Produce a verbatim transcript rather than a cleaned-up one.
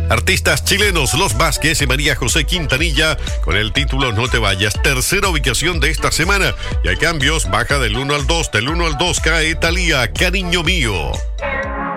Artistas chilenos, Los Vázquez y María José Quintanilla, con el título No te vayas. Tercera ubicación de esta semana. Y hay cambios, baja del uno al dos, del uno al dos cae Thalía, Cariño mío.